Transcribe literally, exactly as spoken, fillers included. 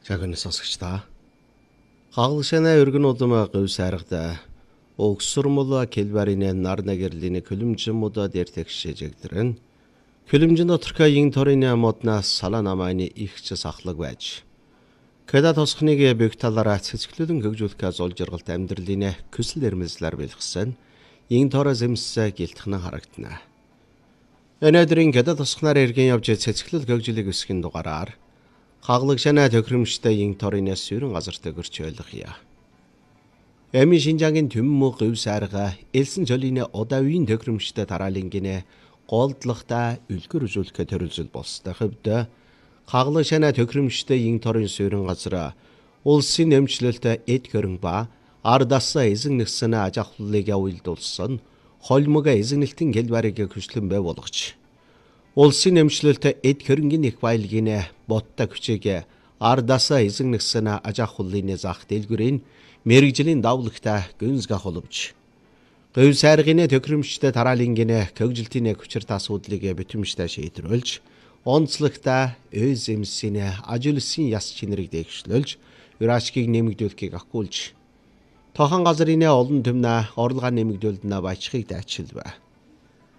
Жагнаас сонсогчдаа. Хагалшана өргөн улам говь сайрагда өгсөрмөл келбарины нарна гэрлийн көлөмжмөдө дэртэгшэжэгдэрэн көлөмжин доторхой ин торины моднаас салаа намайны ихч сахлаг байж. Кэда тосхныг бэг талаараа цэцгэлэн хөгжүүлэхээс ол жаргалт амьдралын көсөл эрмэлзлэр бэлгсэн ин тороо зэмсэ гэлтхнэ харагдана. Өнөөдрийн кэда тосхнаар эргэн явж цэцгэлэл хөгжүүлэх үсгийн дугаараар хагалшана төхрөмжтэй ин торынаас сүрэн газарт өгөрч ойлгоё. Эми Шинжангийн төммө говь сайрга элсэн жолины удавын төхрөмжтэй тараалангинэ голдлохта үлгэр үзүүлэхэд төрөлжил болстой хөвдө хагалшана төхрөмжтэй ин торын сүрэн газар улсын нэмчлэлтэй эд хөрөн ба ардаса эзэн нэгсэн ажахлыг явуулдулсан холмога эзэнэлтэн гэлбарыг хөшлөн бай болгоч. Улсын нэмчлэлтэй эд хөрөнгийн их баялагын ботта хүчээг ардаса эзэн нэгсэн ажахлын зах дэлгүрийн мэрэгжлийн давлагтай гүнзгэх холбож. Говь сайргын төхрөмжтэй тараалангинэ хөгжилтийн хүчээр асуудлыг битэмжтэй шийдвэрлж, онцлогтой өз эмсийн ажилсын яс чинэрийг дэвшлүүлж, урашгийг нэмэгдүүлэхийг ахгүйж. Тохон газрын олон төмнө орлогоо нэмэгдүүлнэ баячхыг дайчилвэ.